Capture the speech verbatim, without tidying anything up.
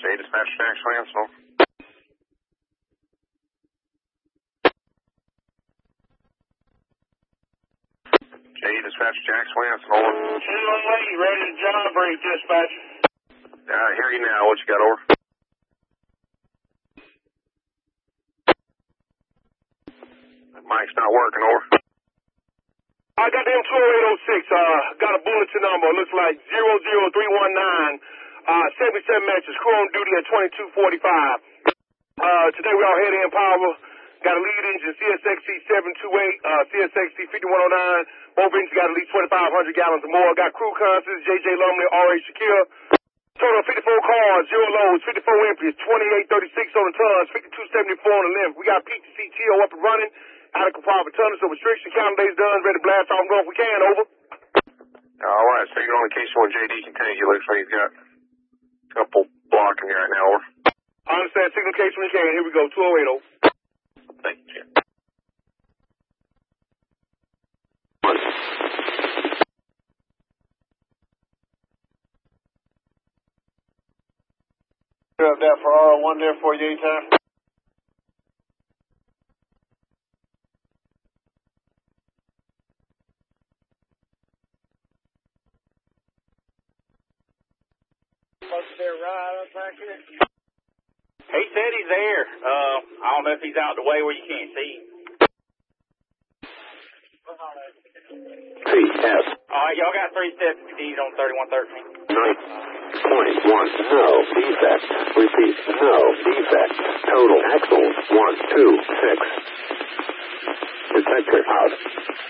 J dispatch Jack Lansville. J dispatch Jack Lansville. Young lady, ready to job break, dispatch. I hear you now. What you got, over? Mic's not working, over. I got them two oh eight oh six. Uh, got a bulletin number. Looks like zero zero three one nine. Uh, seventy-seven matches. Crew on duty at twenty-two forty-five. Uh, today we all heading in power. Got a lead engine C S X C seven two eight, uh, C S X C fifty-one oh nine. Both engines got at least twenty-five hundred gallons or more. Got crew constants, J J Lumley, R A Shakir. Total of fifty-four cars, zero loads, fifty-four empties, twenty-eight thirty-six on the tons, fifty-two seventy-four on the length. We got P T C T O up and running. Out of compartment tunnels, so restriction, counting days done, ready to blast off and go if we can, over. All right, signal on location when J D can take you. Looks like he's got a couple blocking you right now, over. I understand, signal case when we can. Here we go, two oh eight oh. Thank you, Jim. You have that for R O one there for you anytime? He said he's there. Uh, I don't know if he's out the way where you can't see him. C S. All right, y'all got three steps keys on thirty-one thirteen. nine point one. No defect. Repeat. No defect. Total axles one two six. Detector out.